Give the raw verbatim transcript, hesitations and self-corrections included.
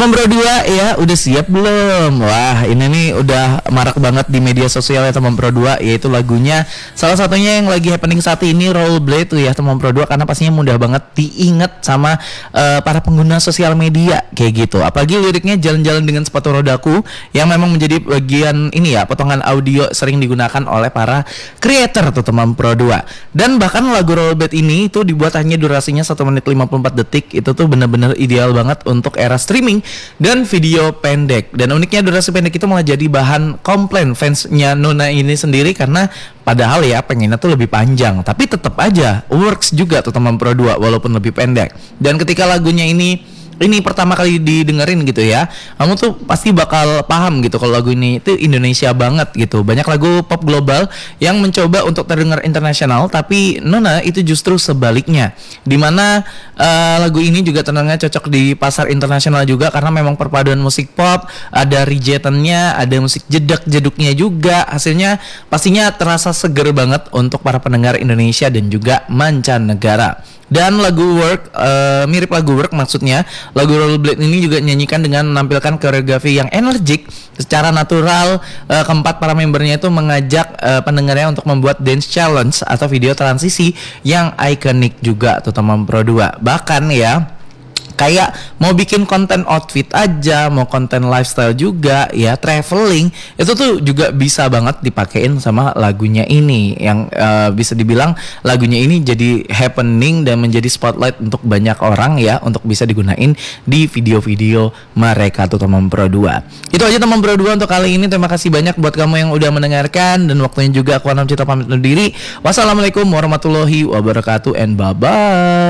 Teman Bro dua ya, udah siap belum? Wah, ini nih udah marak banget di media sosial ya Teman Bro dua, yaitu lagunya salah satunya yang lagi happening saat ini, Rollerblade tuh ya Teman Bro dua, karena pastinya mudah banget diingat sama uh, para pengguna sosial media kayak gitu. Apalagi liriknya jalan-jalan dengan sepatu rodaku yang memang menjadi bagian ini ya, potongan audio sering digunakan oleh para creator tuh Teman Bro dua. Dan bahkan lagu Rollerblade ini itu dibuat hanya durasinya satu menit lima puluh empat detik. Itu tuh bener-bener ideal banget untuk era streaming dan video pendek. Dan uniknya durasi pendek itu malah jadi bahan komplain fansnya Nona ini sendiri, karena padahal ya pengennya tuh lebih panjang, tapi tetap aja works juga tuh Teman Pro dua walaupun lebih pendek. Dan ketika lagunya ini ini pertama kali didengerin gitu ya, kamu tuh pasti bakal paham gitu kalau lagu ini itu Indonesia banget gitu. Banyak lagu pop global yang mencoba untuk terdengar internasional, tapi Nona itu justru sebaliknya, dimana uh, lagu ini juga terdengar cocok di pasar internasional juga, karena memang perpaduan musik pop, ada rejetannya, ada musik jedak-jeduknya juga. Hasilnya pastinya terasa seger banget untuk para pendengar Indonesia dan juga mancanegara. Dan lagu Work, uh, mirip lagu Work maksudnya, lagu Rollerblade ini juga nyanyikan dengan menampilkan koreografi yang energik secara natural. Uh, keempat para membernya itu mengajak uh, pendengarnya untuk membuat dance challenge atau video transisi yang ikonik juga tuh Teman Pro dua. Bahkan ya, kayak mau bikin konten outfit aja, mau konten lifestyle juga ya, traveling, itu tuh juga bisa banget dipakein sama lagunya ini. Yang uh, bisa dibilang lagunya ini jadi happening dan menjadi spotlight untuk banyak orang ya, untuk bisa digunain di video-video mereka tuh Teman Pro dua. Itu aja Teman Pro dua untuk kali ini. Terima kasih banyak buat kamu yang udah mendengarkan, dan waktunya juga aku Anam Citra pamit undur diri. Wassalamualaikum warahmatullahi wabarakatuh and bye bye.